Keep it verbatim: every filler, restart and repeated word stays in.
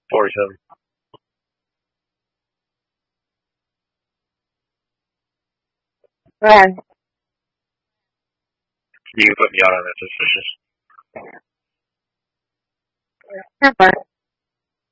Forty-seven. Right. You can put me out on that suspicious. That's fine.